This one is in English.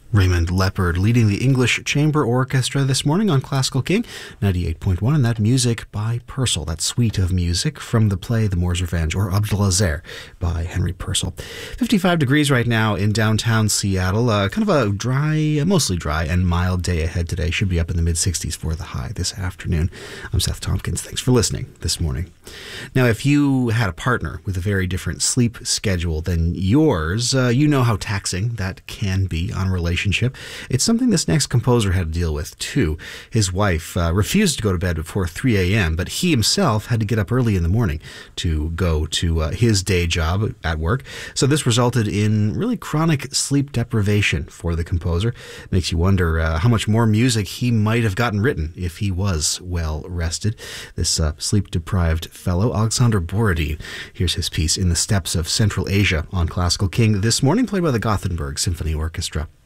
Raymond Leppard leading the English Chamber Orchestra this morning on Classical King 98.1, and that music by Purcell, that suite of music from the play The Moor's Revenge, or Abdelaziz by Henry Purcell. 55 degrees right now in downtown Seattle. Kind of a dry, mostly dry and mild day ahead today. Should be up in the mid-60s for the high this afternoon. I'm Seth Tompkins. Thanks for listening this morning. Now, if you had a partner with a very different sleep schedule than yours, you know how taxing that can be on a relationship. It's something this next composer had to deal with, too. His wife refused to go to bed before 3 a.m., but he himself had to get up early in the morning to go to his day job at work. So this resulted in really chronic sleep deprivation for the composer. Makes you wonder how much more music he might have gotten written if he was well rested. This sleep-deprived fellow, Alexander Borodin. Here's his piece, In the Steppes of Central Asia, on Classical King this morning, played by the Gothenburg Symphony Orchestra.